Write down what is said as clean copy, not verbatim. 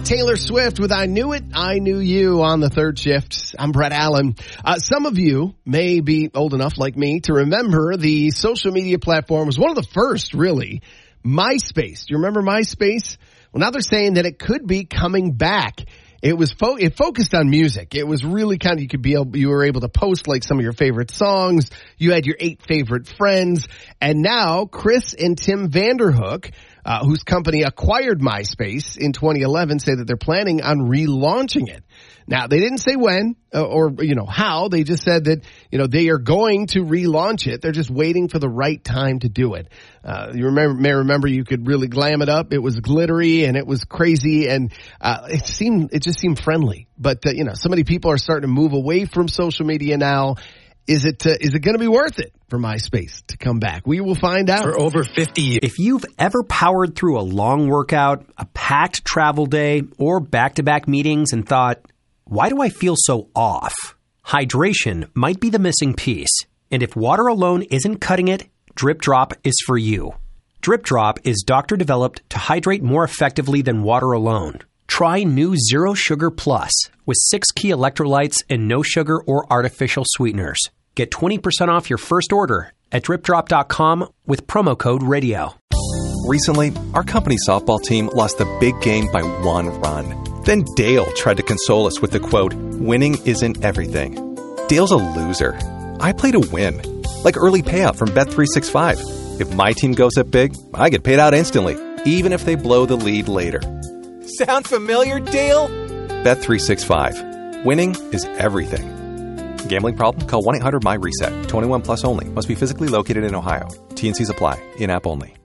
Taylor Swift with I Knew It, I Knew You on the third shift. I'm Brett Allen. Some of you may be old enough like me to remember the social media platform was one of the first, really, MySpace. Do you remember MySpace? Well, now they're saying that it could be coming back. It focused on music. It was really kind of, you were able to post like some of your favorite songs. You had your 8 favorite friends. And now Chris and Tim Vanderhook, whose company acquired MySpace in 2011, say that they're planning on relaunching it. Now, they didn't say when or how. They just said that, they are going to relaunch it. They're just waiting for the right time to do it. You may remember you could really glam it up. It was glittery and it was crazy, and it just seemed friendly. But, so many people are starting to move away from social media now. Is it going to be worth it for MySpace to come back? We will find out. For over 50 years. If you've ever powered through a long workout, a packed travel day, or back-to-back meetings and thought, why do I feel so off? Hydration might be the missing piece. And if water alone isn't cutting it, Drip Drop is for you. Drip Drop is doctor-developed to hydrate more effectively than water alone. Try new Zero Sugar Plus with 6 key electrolytes and no sugar or artificial sweeteners. Get 20% off your first order at dripdrop.com with promo code RADIO. Recently, our company softball team lost the big game by 1 run. Then Dale tried to console us with the quote, "Winning isn't everything." Dale's a loser. I play to win, like early payout from Bet365. If my team goes up big, I get paid out instantly, even if they blow the lead later. Sound familiar, Dale? Bet365. Winning is everything. Gambling problem? Call 1-800-MY-RESET. 21 plus only. Must be physically located in Ohio. T&Cs apply. In-app only.